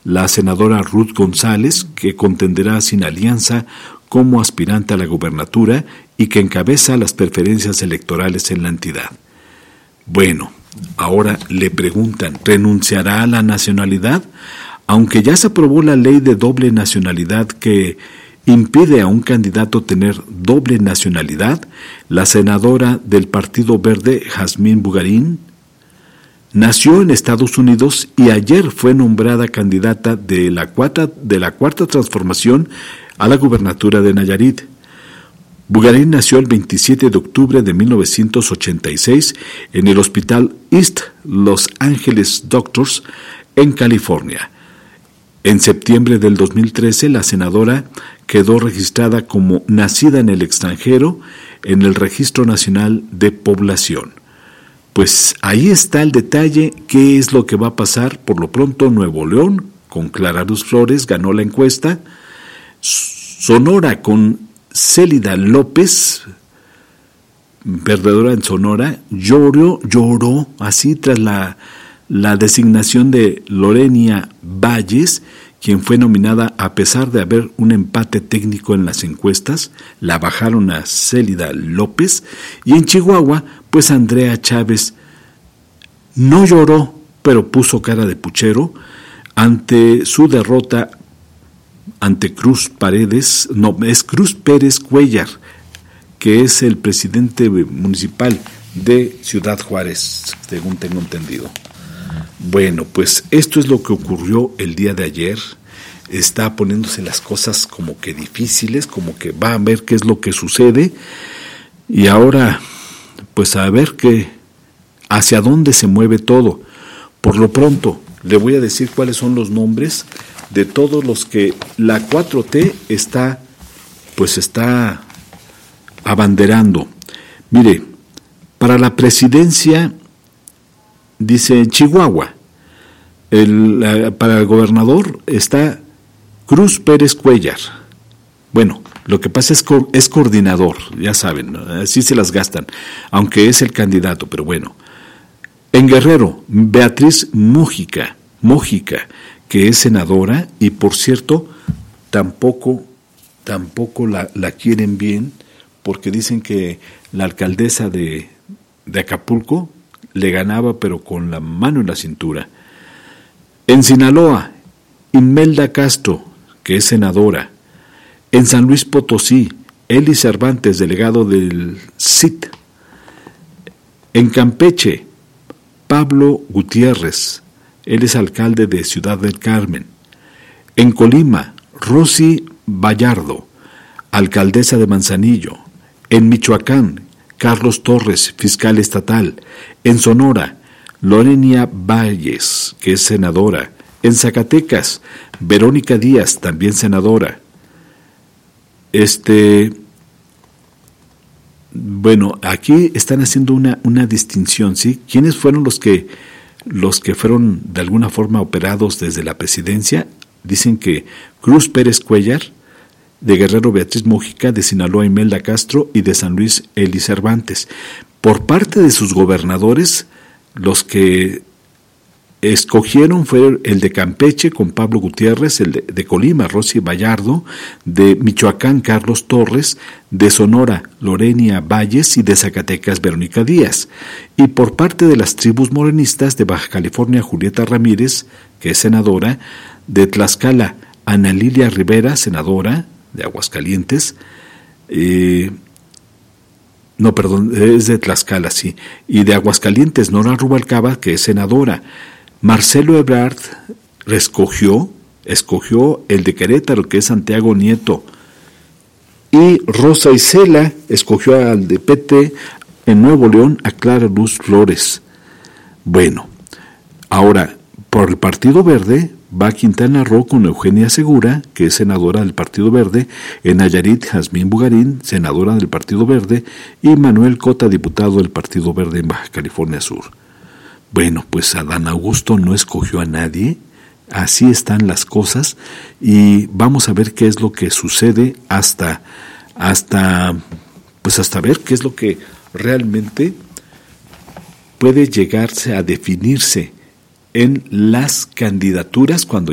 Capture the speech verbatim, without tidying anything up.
la senadora Ruth González, que contenderá sin alianza como aspirante a la gubernatura y que encabeza las preferencias electorales en la entidad. Bueno, ahora le preguntan, ¿renunciará a la nacionalidad? Aunque ya se aprobó la ley de doble nacionalidad que impide a un candidato tener doble nacionalidad, la senadora del Partido Verde, Jazmín Bugarín, nació en Estados Unidos y ayer fue nombrada candidata de la cuarta, de la cuarta transformación a la gubernatura de Nayarit. Bugarín nació el veintisiete de octubre de mil novecientos ochenta y seis en el Hospital East Los Angeles Doctors en California. En septiembre del dos mil trece, la senadora quedó registrada como nacida en el extranjero en el Registro Nacional de Población. Pues ahí está el detalle, qué es lo que va a pasar. Por lo pronto, Nuevo León, con Clara Luz Flores, ganó la encuesta. Sonora, con Célida López, perdedora en Sonora, lloró, lloró así tras la, la designación de Lorenia Valles, quien fue nominada a pesar de haber un empate técnico en las encuestas. La bajaron a Célida López. Y en Chihuahua, pues Andrea Chávez no lloró, pero puso cara de puchero ante su derrota ante Cruz Paredes, no, es Cruz Pérez Cuellar, que es el presidente municipal de Ciudad Juárez, según tengo entendido. Bueno, pues esto es lo que ocurrió el día de ayer. Está poniéndose las cosas como que difíciles, como que va a ver qué es lo que sucede. Y ahora, pues a ver qué, hacia dónde se mueve todo. Por lo pronto, le voy a decir cuáles son los nombres de todos los que la cuatro T está, pues está abanderando. Mire, para la presidencia, dice en Chihuahua, el, la, para el gobernador está Cruz Pérez Cuellar. Bueno, lo que pasa es que es coordinador, ya saben, ¿no? Así se las gastan, aunque es el candidato, pero bueno. En Guerrero, Beatriz Mújica, Mójica, que es senadora, y por cierto, tampoco, tampoco la, la quieren bien, porque dicen que la alcaldesa de, de Acapulco le ganaba, pero con la mano en la cintura. En Sinaloa, Imelda Castro, que es senadora. En San Luis Potosí, Eli Cervantes, delegado del C I T. En Campeche, Pablo Gutiérrez, él es alcalde de Ciudad del Carmen. En Colima, Rosy Vallardo, alcaldesa de Manzanillo. En Michoacán, Carlos Torres, fiscal estatal. En Sonora, Lorenia Valles, que es senadora. En Zacatecas, Verónica Díaz, también senadora. Este, bueno, aquí están haciendo una, una distinción, ¿sí? ¿Quiénes fueron los que, los que fueron de alguna forma operados desde la presidencia? Dicen que Cruz Pérez Cuellar, de Guerrero Beatriz Mújica, de Sinaloa Imelda Castro y de San Luis Eli Cervantes. Por parte de sus gobernadores, los que escogieron fue el de Campeche con Pablo Gutiérrez, el de, de Colima, Rosy Vallardo, de Michoacán, Carlos Torres, de Sonora, Lorenia Valles y de Zacatecas, Verónica Díaz. Y por parte de las tribus morenistas de Baja California, Julieta Ramírez, que es senadora, de Tlaxcala, Ana Lilia Rivera, senadora de Aguascalientes, eh, no, perdón, es de Tlaxcala, sí, y de Aguascalientes, Nora Rubalcaba, que es senadora. Marcelo Ebrard escogió, escogió el de Querétaro, que es Santiago Nieto, y Rosa Isela escogió al de P T en Nuevo León, a Clara Luz Flores. Bueno, ahora, por el Partido Verde, va Quintana Roo con Eugenia Segura, que es senadora del Partido Verde. En Nayarit, Jazmín Bugarín, senadora del Partido Verde, y Manuel Cota, diputado del Partido Verde en Baja California Sur. Bueno, pues Adán Augusto no escogió a nadie, así están las cosas, y vamos a ver qué es lo que sucede hasta, hasta, pues hasta ver qué es lo que realmente puede llegarse a definirse en las candidaturas cuando